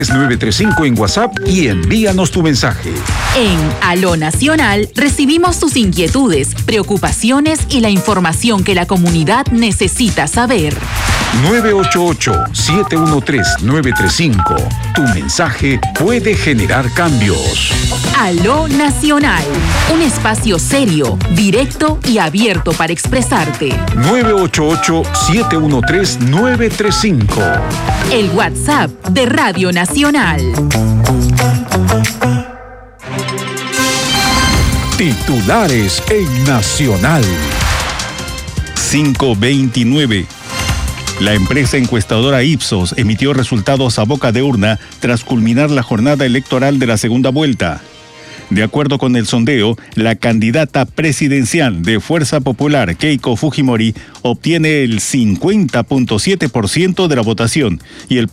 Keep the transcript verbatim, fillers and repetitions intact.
nueve tres cinco en WhatsApp y envíanos tu mensaje. En Aló Nacional recibimos tus inquietudes, preocupaciones y la información que la comunidad necesita saber. nueve ocho ocho, siete uno tres, nueve tres cinco. Tu mensaje puede generar cambios. Aló Nacional, un espacio serio, directo y abierto para expresarte. nueve ocho ocho, siete uno tres, nueve tres cinco. El WhatsApp de Radio Nacional. Titulares en Nacional. cinco veintinueve. La empresa encuestadora Ipsos emitió resultados a boca de urna tras culminar la jornada electoral de la segunda vuelta. De acuerdo con el sondeo, la candidata presidencial de Fuerza Popular, Keiko Fujimori, obtiene el cincuenta punto siete por ciento de la votación y el